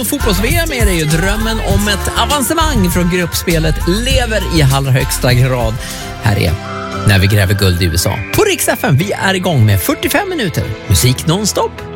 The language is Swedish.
mot fotbolls-VM är det ju. Drömmen om ett avancemang från gruppspelet lever i allra högsta grad. Här är När vi gräver guld i USA. På Rix FM, vi är igång med 45 minuter musik nonstop.